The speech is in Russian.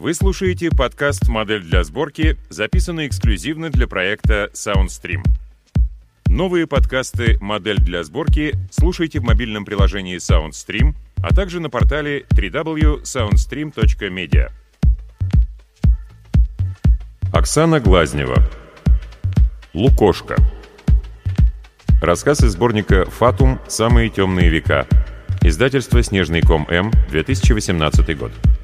Вы слушаете подкаст «Модель для сборки», записанный эксклюзивно для проекта SoundStream. Новые подкасты «Модель для сборки» слушайте в мобильном приложении SoundStream, а также на портале www.soundstream.media. Оксана Глазнева. «Лукошко». Рассказ из сборника «Фатум. Самые темные века». Издательство «Снежный ком М», 2018 год.